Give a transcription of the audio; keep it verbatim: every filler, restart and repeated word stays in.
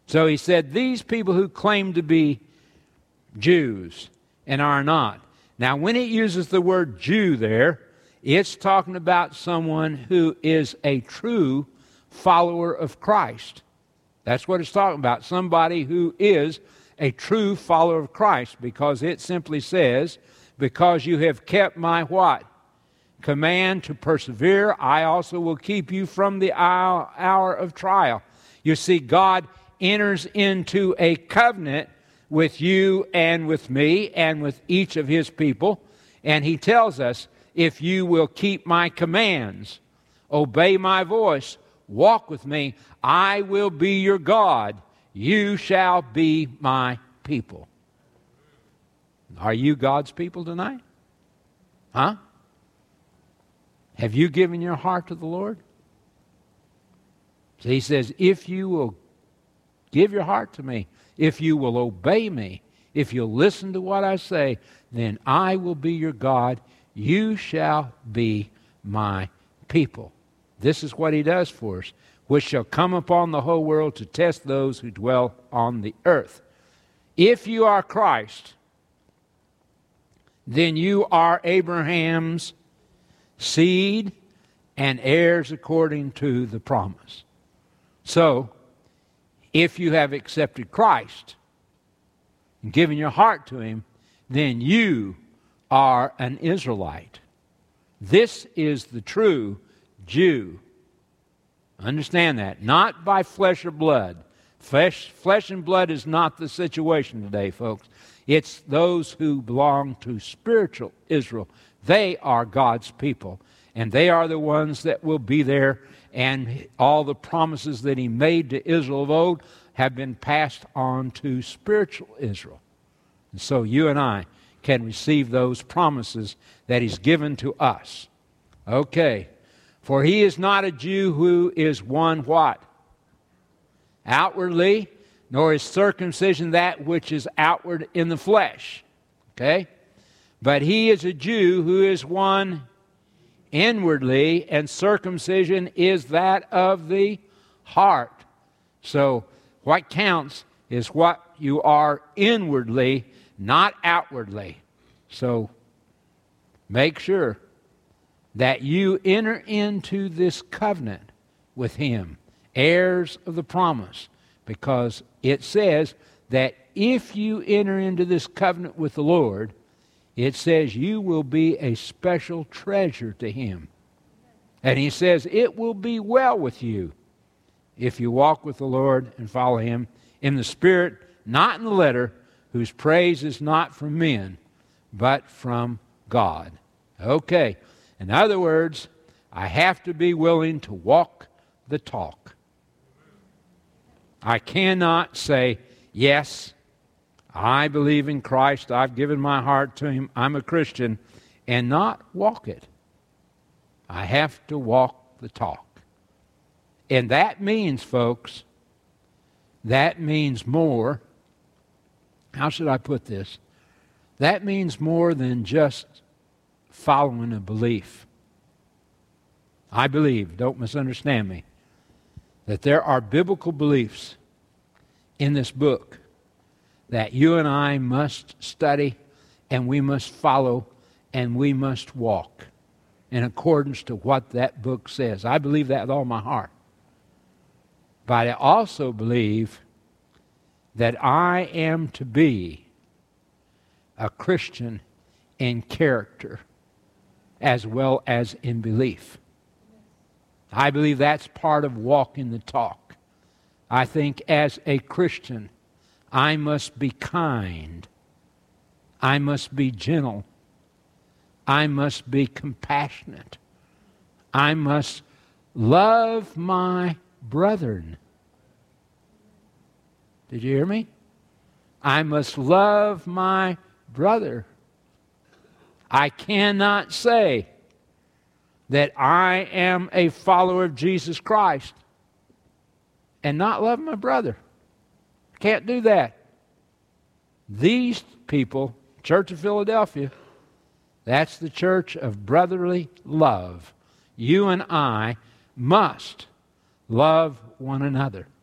So he said, these people who claim to be Jews and are not. Now, when it uses the word Jew there, it's talking about someone who is a true follower of Christ. That's what it's talking about. Somebody who is a true follower of Christ, because it simply says, because you have kept my what? Command to persevere, I also will keep you from the hour, hour of trial. You see, God enters into a covenant with you and with me and with each of his people, and he tells us, if you will keep my commands, obey my voice, walk with me, I will be your God. You shall be my people. Are you God's people tonight? Huh? Have you given your heart to the Lord? So he says, if you will give your heart to me, if you will obey me, if you'll listen to what I say, then I will be your God. You shall be my people. This is what he does for us, which shall come upon the whole world to test those who dwell on the earth. If you are Christ, then you are Abraham's seed and heirs according to the promise. So, if you have accepted Christ and given your heart to him, then you are an Israelite. This is the true Jew. Understand that. Not by flesh or blood. Flesh, flesh and blood is not the situation today, folks. It's those who belong to spiritual Israel. They are God's people, and they are the ones that will be there, and all the promises that he made to Israel of old have been passed on to spiritual Israel. And so you and I can receive those promises that he's given to us. Okay. For he is not a Jew who is one what? Outwardly, nor is circumcision that which is outward in the flesh. Okay? But he is a Jew who is one inwardly, and circumcision is that of the heart. So what counts is what you are inwardly, not outwardly. So make sure that you enter into this covenant with him, heirs of the promise, because it says that if you enter into this covenant with the Lord, it says you will be a special treasure to him. And he says it will be well with you if you walk with the Lord and follow him in the Spirit, not in the letter, whose praise is not from men, but from God. Okay. In other words, I have to be willing to walk the talk. I cannot say, yes, I believe in Christ, I've given my heart to him, I'm a Christian, and not walk it. I have to walk the talk. And that means, folks, that means more, how should I put this? That means more than just following a belief. I believe, don't misunderstand me, that there are biblical beliefs in this book that you and I must study, and we must follow, and we must walk in accordance to what that book says. I believe that with all my heart. But I also believe that I am to be a Christian in character as well as in belief. I believe that's part of walking the talk. I think as a Christian, I must be kind. I must be gentle. I must be compassionate. I must love my brethren. Did you hear me? I must love my brother. I cannot say that I am a follower of Jesus Christ and not love my brother. I can't do that. These people, Church of Philadelphia, that's the church of brotherly love. You and I must love one another.